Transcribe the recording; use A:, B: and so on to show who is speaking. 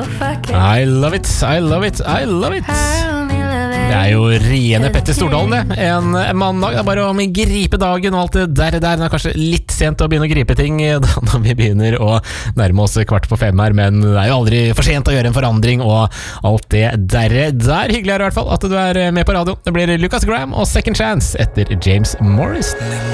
A: I love it, I love it, I love it. Det jo rene Petter Stordalen det. En mandag, det bare å gripe dagen og alt det der. Det kanskje litt sent å begynne å gripe ting da når vi begynner å nærme oss 4:15 her, men det jo aldri for sent å gjøre en forandring og alt det der. Hyggelig I hvert fall at du med på radio. Det blir Lucas Graham og Second Chance etter James Morris.